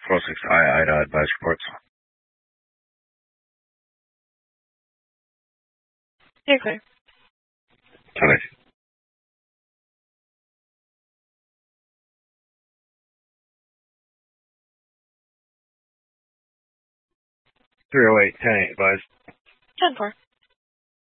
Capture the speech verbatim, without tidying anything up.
four six I, Ida, advise reports. You're clear. Okay. three oh eight, ten eight, advise. ten four.